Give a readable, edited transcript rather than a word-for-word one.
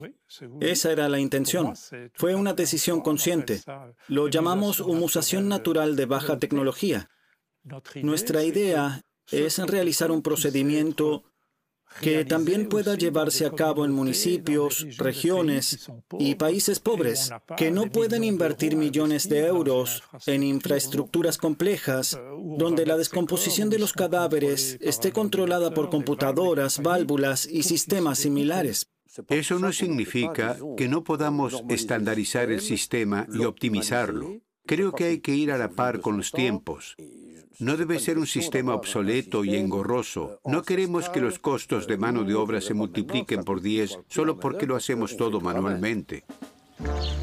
Esa era la intención. Fue una decisión consciente. Lo llamamos humusación natural de baja tecnología. Nuestra idea es realizar un procedimiento que también pueda llevarse a cabo en municipios, regiones y países pobres que no pueden invertir millones de euros en infraestructuras complejas, donde la descomposición de los cadáveres esté controlada por computadoras, válvulas y sistemas similares. Eso no significa que no podamos estandarizar el sistema y optimizarlo. Creo que hay que ir a la par con los tiempos. No debe ser un sistema obsoleto y engorroso. No queremos que los costos de mano de obra se multipliquen por 10 solo porque lo hacemos todo manualmente.